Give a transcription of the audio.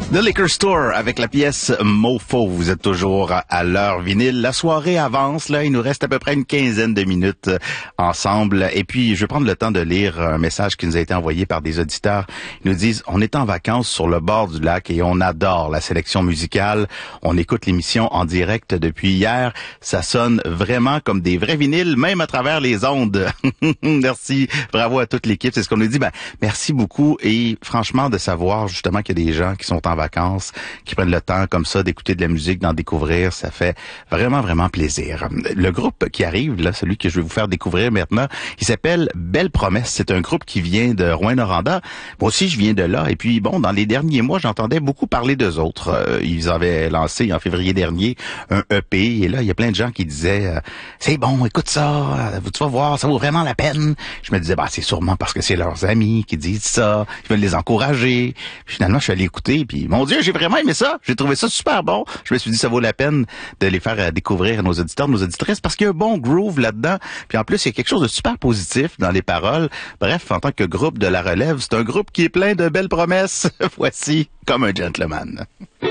The Liquor Store avec la pièce Mofo. Vous êtes toujours à l'heure vinyle. La soirée avance, là. Il nous reste à peu près une quinzaine de minutes ensemble. Et puis, je vais prendre le temps de lire un message qui nous a été envoyé par des auditeurs. Ils nous disent, on est en vacances sur le bord du lac et on adore la sélection musicale. On écoute l'émission en direct depuis hier. Ça sonne vraiment comme des vrais vinyles, même à travers les ondes. Merci. Bravo à toute l'équipe. C'est ce qu'on nous dit. Merci beaucoup. Et franchement, de savoir justement qu'il y a des gens qui sont en vacances, qui prennent le temps comme ça d'écouter de la musique, d'en découvrir, ça fait vraiment, vraiment plaisir. Le groupe qui arrive, là, celui que je vais vous faire découvrir maintenant, il s'appelle Belle Promesse. C'est un groupe qui vient de Rouyn-Noranda. Moi aussi, je viens de là. Et puis, bon, dans les derniers mois, j'entendais beaucoup parler d'eux autres. Ils avaient lancé en février dernier un EP. Et là, il y a plein de gens qui disaient, c'est bon, écoute ça, tu vas voir, ça vaut vraiment la peine. Je me disais, c'est sûrement parce que c'est leurs amis qui disent ça. Ils veulent les encourager. Puis, finalement, je suis allé écouter. Puis, mon Dieu, j'ai vraiment aimé ça. J'ai trouvé ça super bon. Je me suis dit, ça vaut la peine de les faire découvrir à nos auditeurs, nos auditrices, parce qu'il y a un bon groove là-dedans. Puis en plus, il y a quelque chose de super positif dans les paroles. Bref, en tant que groupe de la relève, c'est un groupe qui est plein de belles promesses. Voici Comme un gentleman.